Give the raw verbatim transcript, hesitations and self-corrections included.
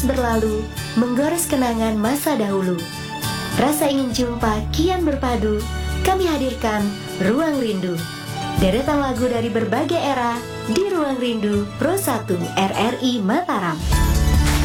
berlalu, menggores kenangan masa dahulu. Rasa ingin jumpa kian berpadu, kami hadirkan Ruang Rindu. Deretan lagu dari berbagai era di Ruang Rindu Pro satu R R I Mataram.